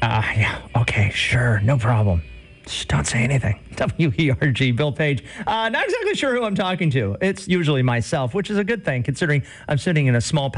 Yeah. Okay, sure. No problem. Just don't say anything. WERG, Bill Page. Not exactly sure who I'm talking to. It's usually myself, which is a good thing considering I'm sitting in a small